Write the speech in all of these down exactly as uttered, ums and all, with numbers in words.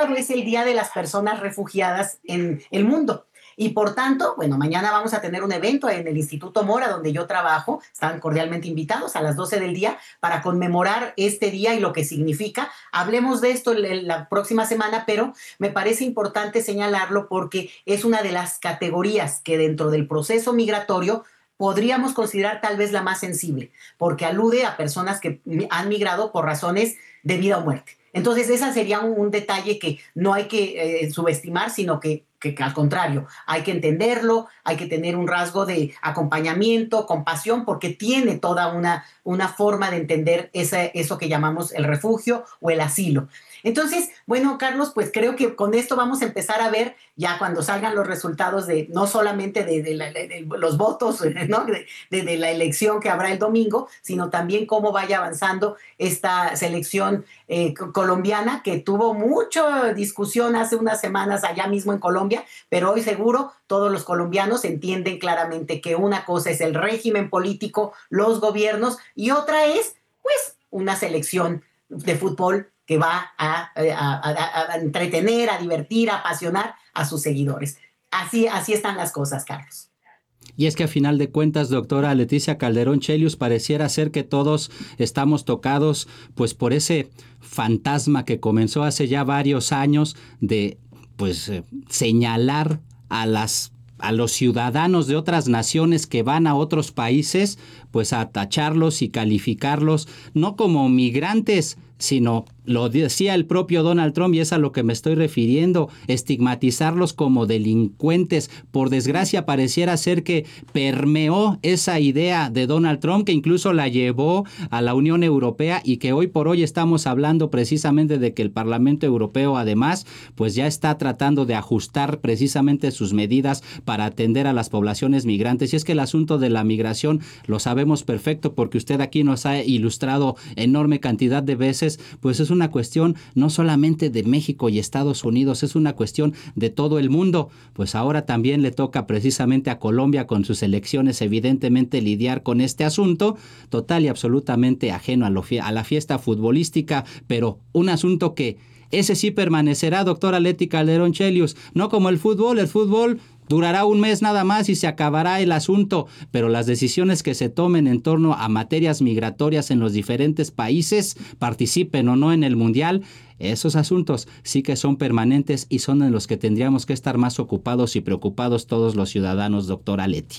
sábado es el Día de las Personas Refugiadas en el mundo. Y por tanto, bueno, mañana vamos a tener un evento en el Instituto Mora, donde yo trabajo. Están cordialmente invitados a las doce del día para conmemorar este día y lo que significa. Hablemos de esto la próxima semana, pero me parece importante señalarlo porque es una de las categorías que dentro del proceso migratorio podríamos considerar tal vez la más sensible, porque alude a personas que han migrado por razones de vida o muerte. Entonces, ese sería un, un detalle que no hay que eh, subestimar, sino que, que, que al contrario, hay que entenderlo, hay que tener un rasgo de acompañamiento, compasión, porque tiene toda una, una forma de entender ese, eso que llamamos el refugio o el asilo. Entonces, bueno, Carlos, pues creo que con esto vamos a empezar a ver ya cuando salgan los resultados de no solamente de, de, la, de, de los votos, ¿no? de, de, de la elección que habrá el domingo, sino también cómo vaya avanzando esta selección eh, colombiana, que tuvo mucha discusión hace unas semanas allá mismo en Colombia, pero hoy seguro todos los colombianos entienden claramente que una cosa es el régimen político, los gobiernos, y otra es, pues, una selección de fútbol que va a, a, a, a entretener, a divertir, a apasionar a sus seguidores. Así, así están las cosas, Carlos. Y es que a final de cuentas, doctora Leticia Calderón Chelius, pareciera ser que todos estamos tocados pues por ese fantasma que comenzó hace ya varios años de pues eh, señalar a las a los ciudadanos de otras naciones que van a otros países, pues a tacharlos y calificarlos no como migrantes, sino, lo decía el propio Donald Trump, y es a lo que me estoy refiriendo, estigmatizarlos como delincuentes. Por desgracia, pareciera ser que permeó esa idea de Donald Trump, que incluso la llevó a la Unión Europea, y que hoy por hoy estamos hablando precisamente de que el Parlamento Europeo, además, pues ya está tratando de ajustar precisamente sus medidas para atender a las poblaciones migrantes. Y es que el asunto de la migración lo sabemos perfecto, porque usted aquí nos ha ilustrado enorme cantidad de veces, pues es una cuestión no solamente de México y Estados Unidos, es una cuestión de todo el mundo. Pues ahora también le toca precisamente a Colombia con sus elecciones evidentemente lidiar con este asunto, total y absolutamente ajeno a, lo, a la fiesta futbolística, pero un asunto que ese sí permanecerá, doctora Leti Calderón Chelius, no como el fútbol, el fútbol durará un mes nada más y se acabará el asunto, pero las decisiones que se tomen en torno a materias migratorias en los diferentes países, participen o no en el Mundial, esos asuntos sí que son permanentes y son en los que tendríamos que estar más ocupados y preocupados todos los ciudadanos, doctora Leti.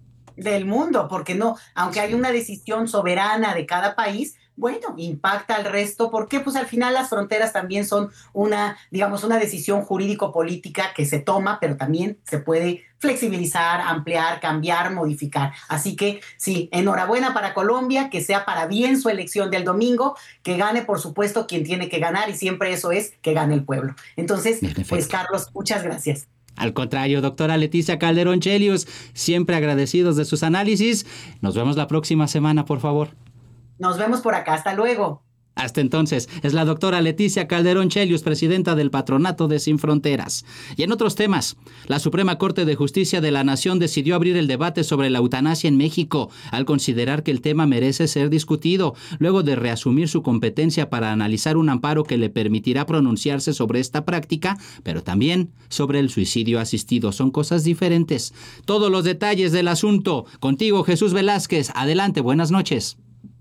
Del mundo, porque no, aunque hay una decisión soberana de cada país, bueno, impacta al resto. ¿Por qué? Pues al final las fronteras también son una, digamos, una decisión jurídico-política que se toma, pero también se puede flexibilizar, ampliar, cambiar, modificar. Así que sí, enhorabuena para Colombia, que sea para bien su elección del domingo, que gane, por supuesto, quien tiene que ganar, y siempre eso es que gane el pueblo. Entonces, pues Carlos, muchas gracias. Al contrario, doctora Leticia Calderón Chelius, siempre agradecidos de sus análisis. Nos vemos la próxima semana, por favor. Nos vemos por acá. Hasta luego. Hasta entonces, es la doctora Leticia Calderón Chelius, presidenta del Patronato de Sin Fronteras. Y en otros temas, la Suprema Corte de Justicia de la Nación decidió abrir el debate sobre la eutanasia en México, al considerar que el tema merece ser discutido, luego de reasumir su competencia para analizar un amparo que le permitirá pronunciarse sobre esta práctica, pero también sobre el suicidio asistido. Son cosas diferentes. Todos los detalles del asunto. Contigo, Jesús Velázquez. Adelante, buenas noches.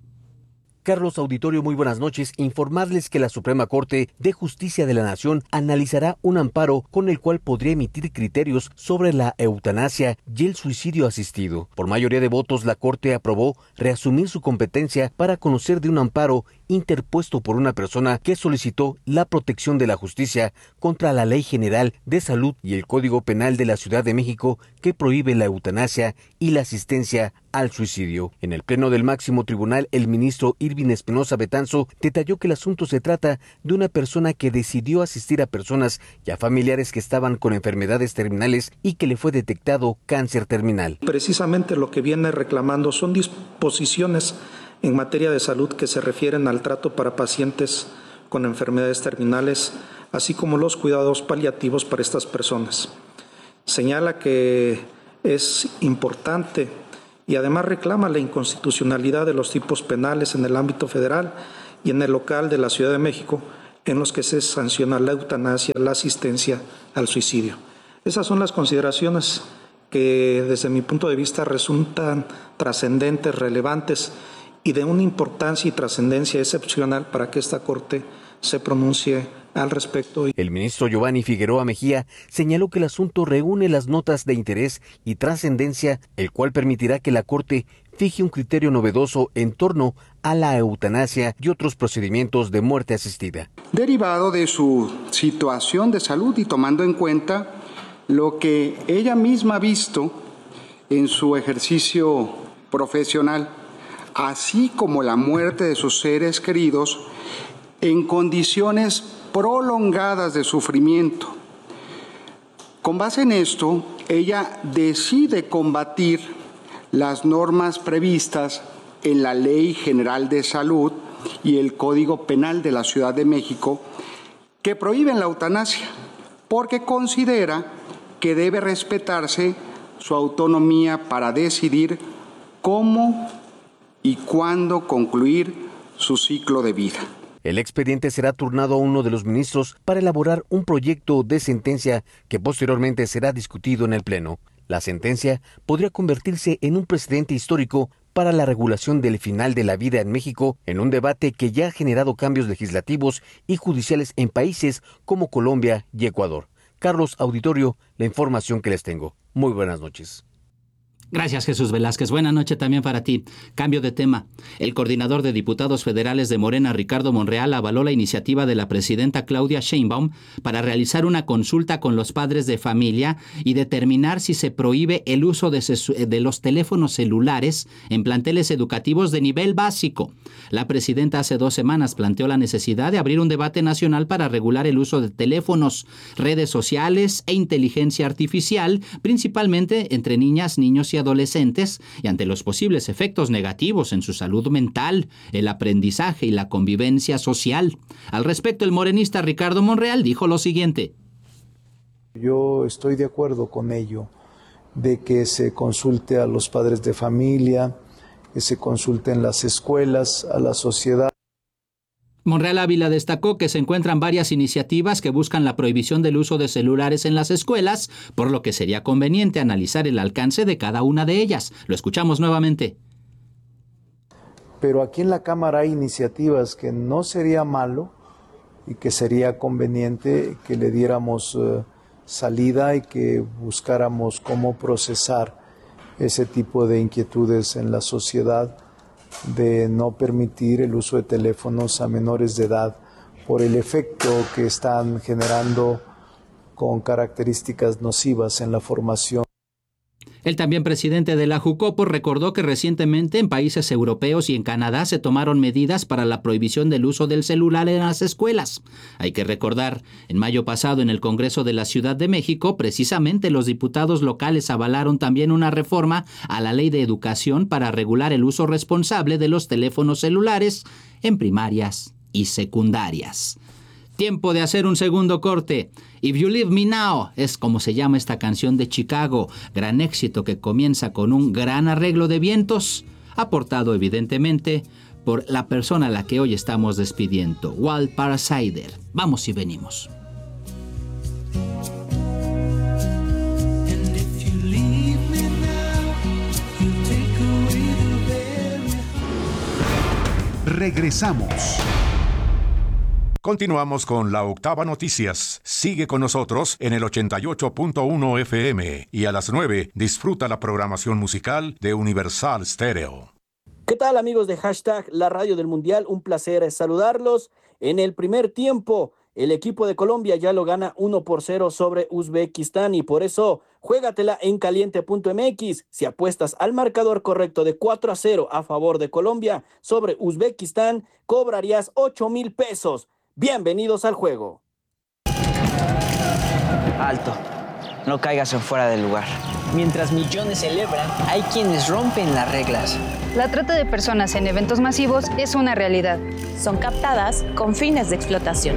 Carlos, auditorio, muy buenas noches. Informarles que la Suprema Corte de Justicia de la Nación analizará un amparo con el cual podría emitir criterios sobre la eutanasia y el suicidio asistido. Por mayoría de votos, la Corte aprobó reasumir su competencia para conocer de un amparo interpuesto por una persona que solicitó la protección de la justicia contra la Ley General de Salud y el Código Penal de la Ciudad de México, que prohíbe la eutanasia y la asistencia al suicidio. En el pleno del máximo tribunal, el ministro Irving Espinosa Betanzo detalló que el asunto se trata de una persona que decidió asistir a personas y a familiares que estaban con enfermedades terminales y que le fue detectado cáncer terminal. Precisamente lo que viene reclamando son disposiciones en materia de salud que se refieren al trato para pacientes con enfermedades terminales, así como los cuidados paliativos para estas personas. Señala que es importante y además reclama la inconstitucionalidad de los tipos penales en el ámbito federal y en el local de la Ciudad de México, en los que se sanciona la eutanasia, la asistencia al suicidio. Esas son las consideraciones que desde mi punto de vista resultan trascendentes, relevantes y de una importancia y trascendencia excepcional para que esta Corte se pronuncie al respecto. El ministro Giovanni Figueroa Mejía señaló que el asunto reúne las notas de interés y trascendencia, el cual permitirá que la Corte fije un criterio novedoso en torno a la eutanasia y otros procedimientos de muerte asistida. Derivado de su situación de salud y tomando en cuenta lo que ella misma ha visto en su ejercicio profesional, así como la muerte de sus seres queridos en condiciones prolongadas de sufrimiento. Con base en esto, ella decide combatir las normas previstas en la Ley General de Salud y el Código Penal de la Ciudad de México que prohíben la eutanasia, porque considera que debe respetarse su autonomía para decidir cómo y cuándo concluir su ciclo de vida. El expediente será turnado a uno de los ministros para elaborar un proyecto de sentencia que posteriormente será discutido en el Pleno. La sentencia podría convertirse en un precedente histórico para la regulación del final de la vida en México, en un debate que ya ha generado cambios legislativos y judiciales en países como Colombia y Ecuador. Carlos Auditorio, la información que les tengo. Muy buenas noches. Gracias, Jesús Velázquez. Buena noche también para ti. Cambio de tema. El coordinador de diputados federales de Morena, Ricardo Monreal, avaló la iniciativa de la presidenta Claudia Sheinbaum para realizar una consulta con los padres de familia y determinar si se prohíbe el uso de, de los teléfonos celulares en planteles educativos de nivel básico. La presidenta hace dos semanas planteó la necesidad de abrir un debate nacional para regular el uso de teléfonos, redes sociales e inteligencia artificial, principalmente entre niñas, niños y adolescentes, y ante los posibles efectos negativos en su salud mental, el aprendizaje y la convivencia social. Al respecto, el morenista Ricardo Monreal dijo lo siguiente. Yo estoy de acuerdo con ello, de que se consulte a los padres de familia, que se consulte en las escuelas, a la sociedad. Monreal Ávila destacó que se encuentran varias iniciativas que buscan la prohibición del uso de celulares en las escuelas, por lo que sería conveniente analizar el alcance de cada una de ellas. Lo escuchamos nuevamente. Pero aquí en la Cámara hay iniciativas que no sería malo y que sería conveniente que le diéramos uh, salida y que buscáramos cómo procesar ese tipo de inquietudes en la sociedad, de no permitir el uso de teléfonos a menores de edad por el efecto que están generando con características nocivas en la formación. El también presidente de la Jucopo recordó que recientemente en países europeos y en Canadá se tomaron medidas para la prohibición del uso del celular en las escuelas. Hay que recordar, en mayo pasado en el Congreso de la Ciudad de México, precisamente los diputados locales avalaron también una reforma a la Ley de Educación para regular el uso responsable de los teléfonos celulares en primarias y secundarias. Tiempo de hacer un segundo corte. If You Leave Me Now es como se llama esta canción de Chicago, gran éxito que comienza con un gran arreglo de vientos, aportado evidentemente por la persona a la que hoy estamos despidiendo, Walt Parasider. Vamos y venimos. Regresamos. Continuamos con la Octava Noticias. Sigue con nosotros en el ochenta y ocho punto uno F M y a las nueve disfruta la programación musical de Universal Stereo. ¿Qué tal, amigos de Hashtag La Radio del Mundial? Un placer saludarlos. En el primer tiempo, el equipo de Colombia ya lo gana uno por cero sobre Uzbekistán y por eso juégatela en caliente punto m x. Si apuestas al marcador correcto de cuatro a cero a favor de Colombia sobre Uzbekistán, cobrarías ocho mil pesos. Bienvenidos al juego. Alto, no caigas en fuera del lugar. Mientras millones celebran, hay quienes rompen las reglas. La trata de personas en eventos masivos es una realidad. Son captadas con fines de explotación.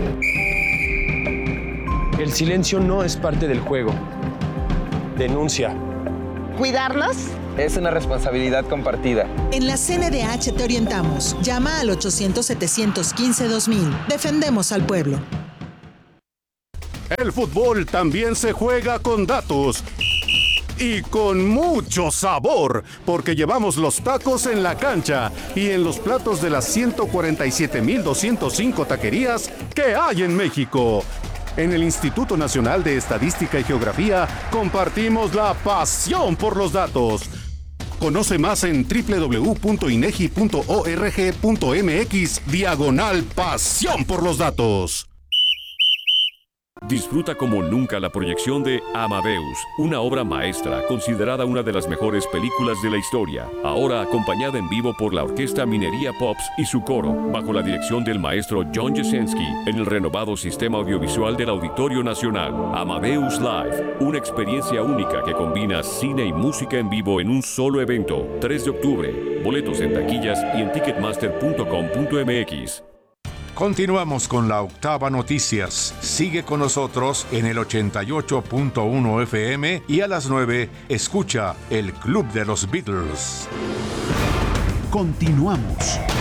El silencio no es parte del juego. Denuncia. Cuidarlos Es una responsabilidad compartida. En la C N D H te orientamos. Llama al ochocientos, setecientos quince, dos mil. Defendemos al pueblo. El fútbol también se juega con datos. Y con mucho sabor, porque llevamos los tacos en la cancha y en los platos de las ciento cuarenta y siete mil doscientos cinco taquerías que hay en México. En el Instituto Nacional de Estadística y Geografía compartimos la pasión por los datos. Conoce más en doble u doble u doble u punto inegi punto org punto mx diagonal pasión por los datos. Disfruta como nunca la proyección de Amadeus, una obra maestra considerada una de las mejores películas de la historia, ahora acompañada en vivo por la Orquesta Minería Pops y su coro, bajo la dirección del maestro John Jasenski, en el renovado sistema audiovisual del Auditorio Nacional. Amadeus Live, una experiencia única que combina cine y música en vivo en un solo evento. tres de octubre, boletos en taquillas y en ticketmaster punto com punto mx. Continuamos con la Octava Noticias. Sigue con nosotros en el ochenta y ocho punto uno F M y a las nueve escucha el Club de los Beatles. Continuamos.